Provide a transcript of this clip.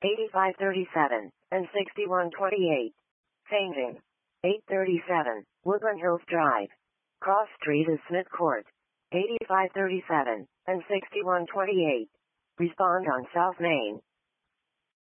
8537 and 6128. Changing. 837, Woodland Hills Drive. Cross Street is Smith Court. 8537 and 6128. Respond on South Main.